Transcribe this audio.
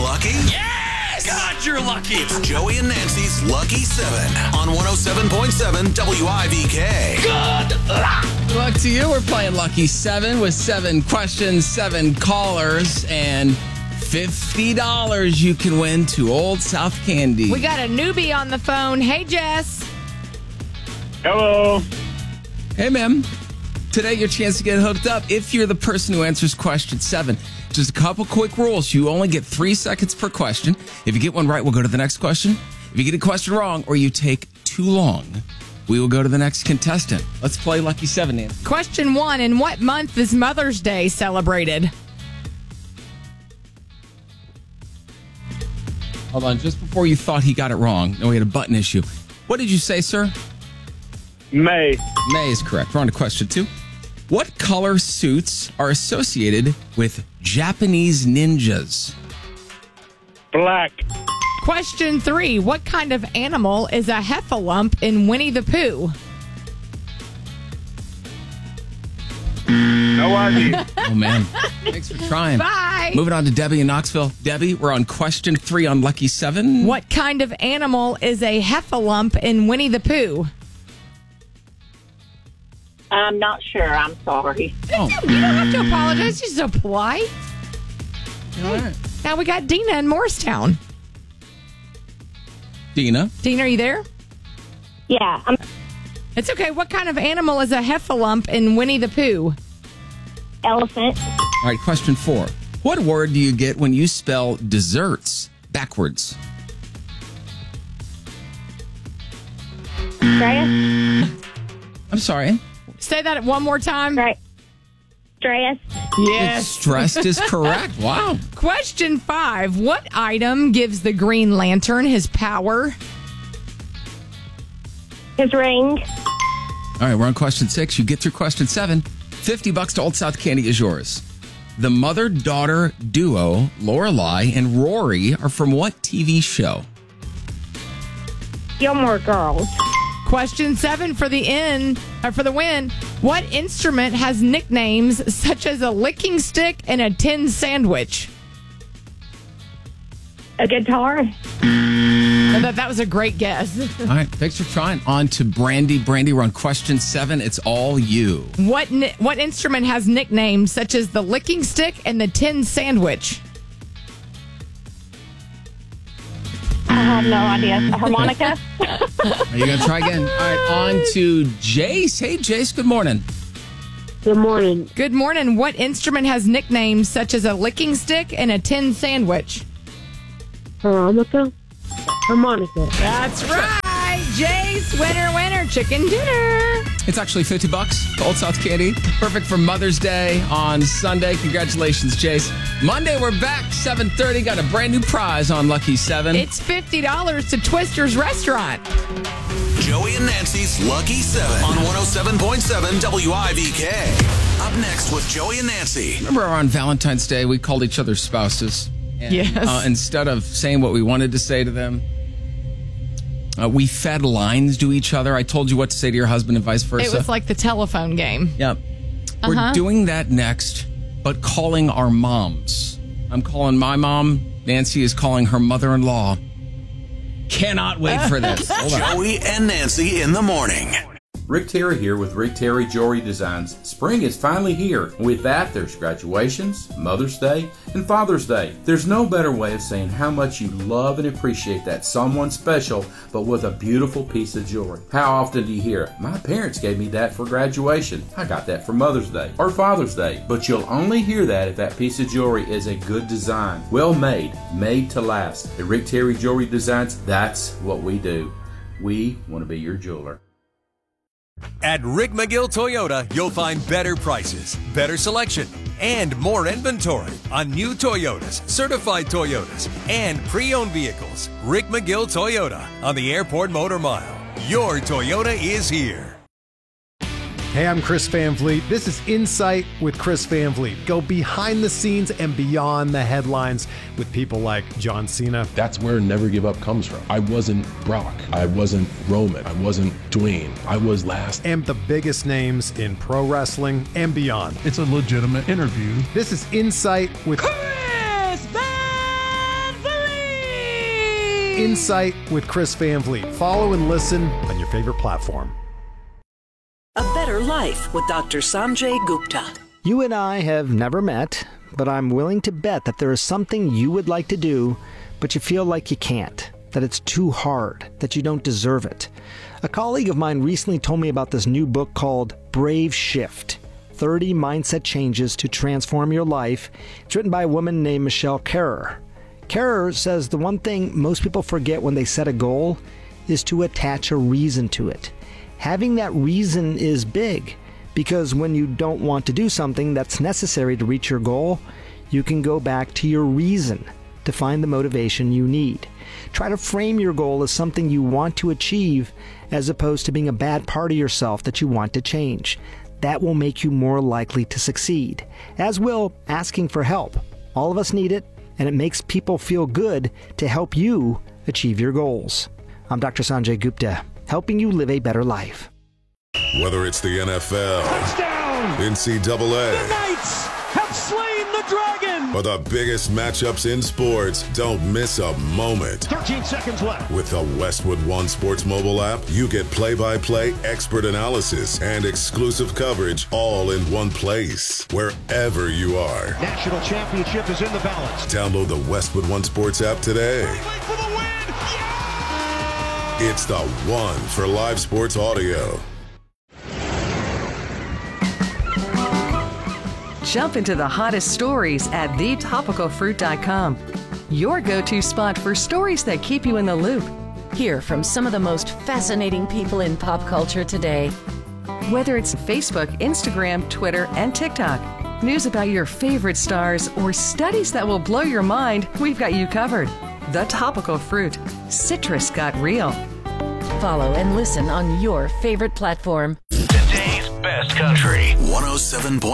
lucky? Yes! God, you're lucky. It's Joey and Nancy's Lucky 7 on 107.7 WIVK. Good luck. Good luck to you. We're playing Lucky 7 with 7 questions, 7 callers, and $50 you can win to Old South Candy. We got a newbie on the phone. Hey, Jess. Hello. Hey, ma'am. Today, your chance to get hooked up if you're the person who answers question 7. Just a couple quick rules. You only get 3 seconds per question. If you get one right, we'll go to the next question. If you get a question wrong or you take too long, we will go to the next contestant. Let's play Lucky 7, Nancy. Question 1. In what month is Mother's Day celebrated? Hold on. Just before you thought he got it wrong, no, we had a button issue. What did you say, sir? May. May is correct. We're on to question 2. What color suits are associated with Japanese ninjas? Black. Question 3. What kind of animal is a heffalump in Winnie the Pooh? No idea. Oh, man. Thanks for trying. Bye. Moving on to Debbie in Knoxville. Debbie, we're on question 3 on Lucky 7. What kind of animal is a heffalump in Winnie the Pooh? I'm not sure. I'm sorry. Oh, You don't have to apologize. You're so polite. all right. Now we got Dina in Morristown. Dina. Dina, are you there? Yeah, It's okay. What kind of animal is a heffalump in Winnie the Pooh? elephant. All right, question 4. What word do you get when you spell desserts backwards? Stress. I'm sorry. Say that one more time. Right. Stress. Yes. Stressed is correct. Wow. Question 5. What item gives the Green Lantern his power? His ring. All right, we're on question 6. You get through question 7. $50 to Old South Candy is yours. The mother-daughter duo, Lorelai and Rory, are from what TV show? Gilmore Girls. Question 7 for the win. What instrument has nicknames such as a licking stick and a tin sandwich? A guitar. That was a great guess. All right, thanks for trying. On to Brandy. Brandy, we're on question 7. It's all you. What instrument has nicknames such as the licking stick and the tin sandwich? I have no idea. A harmonica. Are you going to try again? All right, on to Jace. Hey, Jace, good morning. Good morning. Good morning. What instrument has nicknames such as a licking stick and a tin sandwich? Harmonica. That's right. Jace, winner, chicken dinner. It's actually $50 to Old South Candy. Perfect for Mother's Day on Sunday. Congratulations, Jace. Monday, we're back, 7:30. Got a brand new prize on Lucky 7. It's $50 to Twister's Restaurant. Joey and Nancy's Lucky 7 on 107.7 WIVK. Up next with Joey and Nancy. Remember on Valentine's Day, we called each other spouses. And, Yes. Instead of saying what we wanted to say to them, we fed lines to each other. I told you what to say to your husband and vice versa. It was like the telephone game. Yep. We're doing that next, but calling our moms. I'm calling my mom. Nancy is calling her mother-in-law. Cannot wait for this. Hold on. Joey and Nancy in the morning. Rick Terry here with Rick Terry Jewelry Designs. Spring is finally here. With that, there's graduations, Mother's Day, and Father's Day. There's no better way of saying how much you love and appreciate that someone special, but with a beautiful piece of jewelry. How often do you hear, my parents gave me that for graduation. I got that for Mother's Day or Father's Day. But you'll only hear that if that piece of jewelry is a good design. Well made, made to last. At Rick Terry Jewelry Designs, that's what we do. We want to be your jeweler. At Rick McGill Toyota, you'll find better prices, better selection, and more inventory on new Toyotas, certified Toyotas, and pre-owned vehicles. Rick McGill Toyota on the Airport Motor Mile. Your Toyota is here. Hey, I'm Chris Van Vliet. This is Insight with Chris Van Vliet. Go behind the scenes and beyond the headlines with people like John Cena. That's where Never Give Up comes from. I wasn't Brock. I wasn't Roman. I wasn't Dwayne. I was last. And the biggest names in pro wrestling and beyond. It's a legitimate interview. This is Insight with Chris Van Insight with Chris Van Vliet. Follow and listen on your favorite platform. A Better Life with Dr. Sanjay Gupta. You and I have never met, but I'm willing to bet that there is something you would like to do, but you feel like you can't, that it's too hard, that you don't deserve it. A colleague of mine recently told me about this new book called Brave Shift, 30 Mindset Changes to Transform Your Life. It's written by a woman named Michelle Kerrer. Kerrer says the one thing most people forget when they set a goal is to attach a reason to it. Having that reason is big, because when you don't want to do something that's necessary to reach your goal, you can go back to your reason to find the motivation you need. Try to frame your goal as something you want to achieve as opposed to being a bad part of yourself that you want to change. That will make you more likely to succeed, as will asking for help. All of us need it, and it makes people feel good to help you achieve your goals. I'm Dr. Sanjay Gupta, helping you live a better life. Whether it's the NFL, Touchdown! NCAA, The Knights have slain the dragon! or the biggest matchups in sports, don't miss a moment. 13 seconds left. With the Westwood One Sports mobile app, you get play-by-play expert analysis and exclusive coverage all in one place, wherever you are. National championship is in the balance. Download the Westwood One Sports app today. Wait for the win! It's the one for live sports audio. Jump into the hottest stories at thetopicalfruit.com. Your go-to spot for stories that keep you in the loop. Hear from some of the most fascinating people in pop culture today. Whether it's Facebook, Instagram, Twitter, and TikTok, news about your favorite stars, or studies that will blow your mind, we've got you covered. The Topical Fruit. Citrus got real. Follow and listen on your favorite platform. Today's best country. 107.